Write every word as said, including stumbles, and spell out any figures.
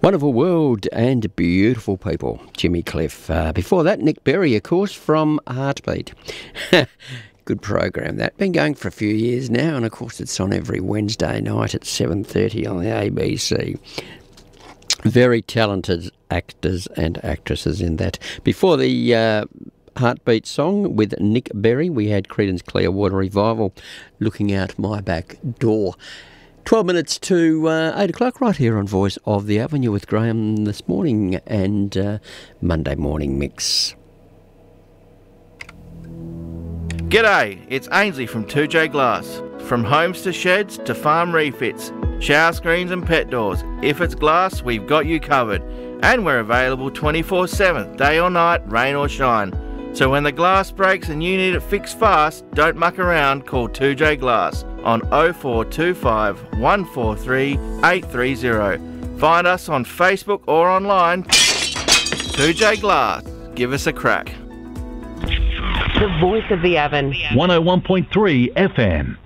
Wonderful World and Beautiful People, Jimmy Cliff. Uh, before that, Nick Berry, of course, from Heartbeat. Good program that. Been going for a few years now, and of course it's on every Wednesday night at seven thirty on the A B C. Very talented actors and actresses in that. Before the uh, Heartbeat song with Nick Berry, we had Creedence Clearwater Revival, Looking Out My Back Door. twelve minutes to uh, eight o'clock right here on Voice of the Avenue with Graham this morning and uh, Monday Morning Mix. G'day, it's Ainsley from two J Glass. From homes to sheds to farm refits, shower screens and pet doors. If it's glass, we've got you covered. And we're available twenty-four seven, day or night, rain or shine. So when the glass breaks and you need it fixed fast, don't muck around, call two J Glass on oh four two five, one four three, eight three zero. Find us on Facebook or online. two J Glass. Give us a crack. The Voice of the Oven. one oh one point three F M.